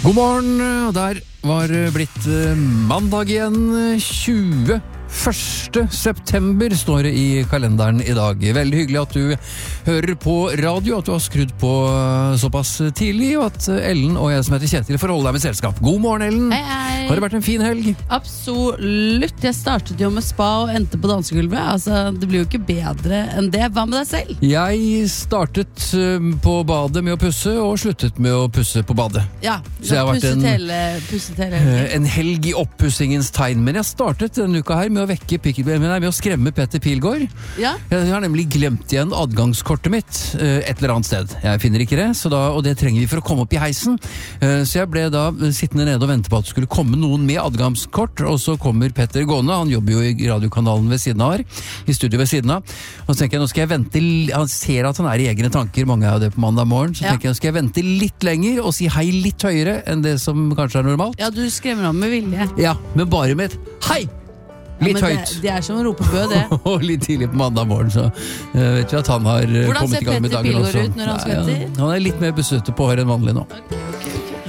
God morgen, og der var blitt mandag igjen, 21. september står det i kalenderen i dag. Veldig hyggelig at du hører på radio, at du har skrudd på såpass tidlig, og at Ellen og jeg som heter Kjetil får holde deg med selskap. God morgen, Ellen. Hei, hei. Har det vært en fin helg? Absolutt. Jeg startet jo med spa og endte på dansegulvet. Altså, det blir jo ikke bedre enn det. Hva med deg selv? Jeg startet på badet med å pusse, og sluttet med å pusse på badet. Ja, Så jeg har vært pusset hele helgen. en helg i oppussingens tegn. Men jeg startet denne uka her med å skremme Petter Pilgaard. Ja. Jeg har nemlig glemt igjen adgangskortet mitt et eller annet sted. Jeg finner ikke det, og det trenger vi for å komme opp i heisen. Så jeg ble da sittende nede og vente på at det skulle komme noen med adgangskort, og så kommer Petter gående. Han jobber jo i radiokanalen ved siden av her, i studio ved siden av. Og så tenker jeg, nå skal jeg vente, han ser at han er i egne tanker, mange er jo det på mandag morgen, så tenker jeg, nå skal jeg vente litt lenger og si hei litt høyere enn det som kanskje er normalt. Ja, du skremmer ham med vilje. Ja, men bare med et hei! Litt høyt. Det er som å rope bø, det. Og litt tidlig på mandag morgen, så vet vi at han har kommet i gang med dagen også. Hvordan ser Petter Pilgaard ut når han svetter? Han er litt mer besøtte på hår enn vanlig nå. Ok.